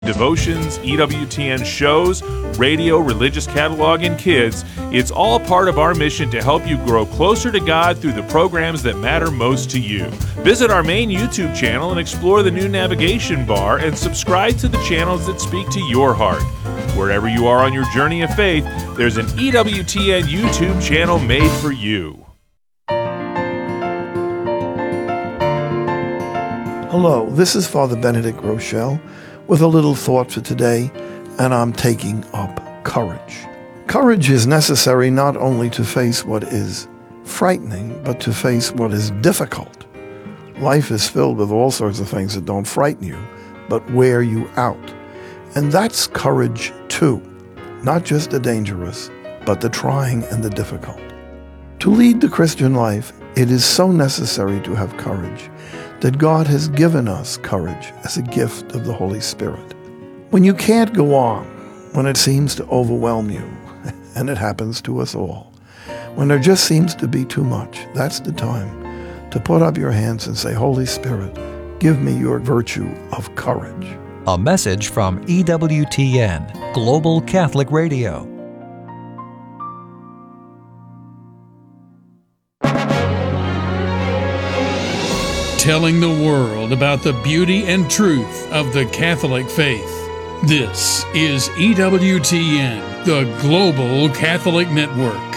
Devotions, EWTN shows, radio, religious catalog, and kids. It's all part of our mission to help you grow closer to God through the programs that matter most to you. Visit our main YouTube channel and explore the new navigation bar and subscribe to the channels that speak to your heart. Wherever you are on your journey of faith, there's an EWTN YouTube channel made for you. Hello, this is Father Benedict Rochelle with a little thought for today, and I'm taking up courage. Courage is necessary not only to face what is frightening, but to face what is difficult. Life is filled with all sorts of things that don't frighten you, but wear you out. And that's courage too, not just the dangerous, but the trying and the difficult. To lead the Christian life, it is so necessary to have courage that God has given us courage as a gift of the Holy Spirit. When you can't go on, when it seems to overwhelm you, and it happens to us all, when there just seems to be too much, that's the time to put up your hands and say, Holy Spirit, give me your virtue of courage. A message from EWTN, Global Catholic Radio. Telling the world about the beauty and truth of the Catholic faith. This is EWTN, the Global Catholic Network.